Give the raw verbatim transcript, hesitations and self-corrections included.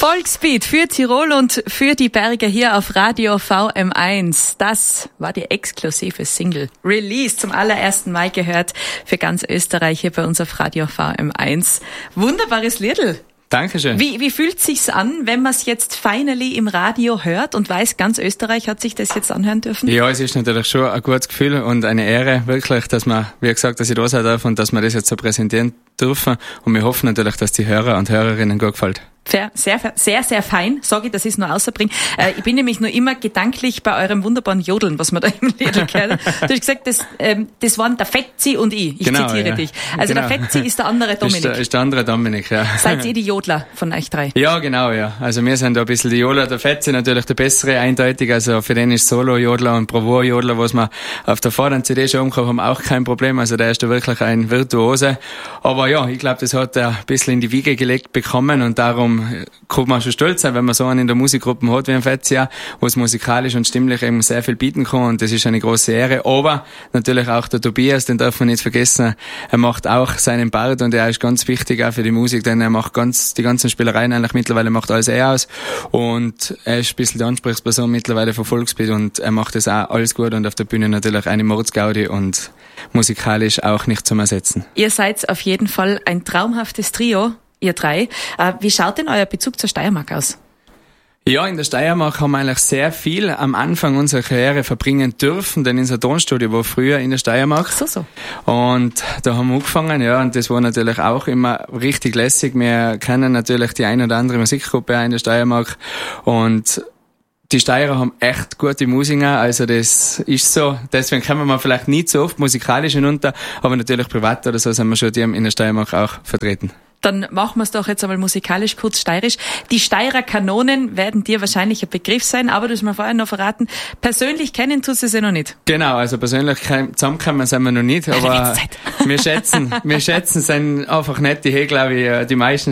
Volksbeat für Tirol und für die Berge hier auf Radio V M eins. Das war die exklusive Single Release zum allerersten Mal gehört für ganz Österreich hier bei uns auf Radio V M eins. Wunderbares Liedl. Dankeschön. Wie, wie fühlt sich's an, wenn man es jetzt finally im Radio hört und weiß, ganz Österreich hat sich das jetzt anhören dürfen? Ja, es ist natürlich schon ein gutes Gefühl und eine Ehre, wirklich, dass man, wie gesagt, dass ich da sein darf und dass wir das jetzt so präsentieren dürfen. Und wir hoffen natürlich, dass die Hörer und Hörerinnen gut gefällt. Sehr, sehr, sehr, sehr fein. Sag ich, dass ich es nur außerbringe. Äh, ich bin nämlich nur immer gedanklich bei eurem wunderbaren Jodeln, was man da im Lied gehört. Du hast gesagt, das, ähm, das waren der Fetzi und ich. Ich genau, zitiere ja. dich. Also genau. Der Fetzi ist der andere Dominik. Ist der, ist der andere Dominik, ja. Seid ihr die Jodler von euch drei? Ja, genau, ja. Also wir sind da ein bisschen die Jodler. Der Fetzi natürlich der bessere, eindeutig. Also für den ist Solo-Jodler und Bravour-Jodler, was wir auf der vorderen C D schon umgekommen haben, auch kein Problem. Also der ist da wirklich ein Virtuose. Aber ja, ich glaube, das hat er ein bisschen in die Wiege gelegt bekommen und darum kann man schon stolz sein, wenn man so einen in der Musikgruppe hat wie ein Fetzi, wo es musikalisch und stimmlich eben sehr viel bieten kann und das ist eine große Ehre. Aber natürlich auch der Tobias, den darf man nicht vergessen, er macht auch seinen Part und er ist ganz wichtig auch für die Musik, denn er macht ganz die ganzen Spielereien eigentlich mittlerweile, macht alles er aus und er ist ein bisschen die Ansprechperson mittlerweile von Volksbeat und er macht das auch alles gut und auf der Bühne natürlich eine Mordsgaudi und musikalisch auch nicht zum Ersetzen. Ihr seid auf jeden Fall ein traumhaftes Trio. Ihr drei. Wie schaut denn euer Bezug zur Steiermark aus? Ja, in der Steiermark haben wir eigentlich sehr viel am Anfang unserer Karriere verbringen dürfen, denn unser Tonstudio war früher in der Steiermark. So, so. Und da haben wir angefangen, ja, und das war natürlich auch immer richtig lässig. Wir kennen natürlich die ein oder andere Musikgruppe auch in der Steiermark und die Steirer haben echt gute Musiker, also das ist so. Deswegen kommen wir vielleicht nicht so oft musikalisch hinunter, aber natürlich privat oder so sind wir schon die in der Steiermark auch vertreten. Dann machen wir es doch jetzt einmal musikalisch kurz steirisch. Die Steirer Kanonen werden dir wahrscheinlich ein Begriff sein, aber du hast mir vorher noch verraten, persönlich kennen tust du sie noch nicht. Genau, also persönlich zusammenkommen sind wir noch nicht, aber wir schätzen, wir schätzen, sind einfach nett, die, glaube ich, die meisten